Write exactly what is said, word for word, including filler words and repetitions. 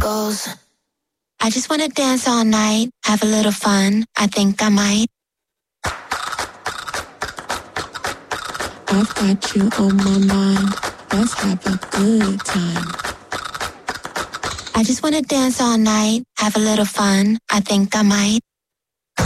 goes. I just wanna dance all night, have a little fun. I think I might. I've got you on my mind. Let's have a good time. I just wanna dance all night, have a little fun. I think I might.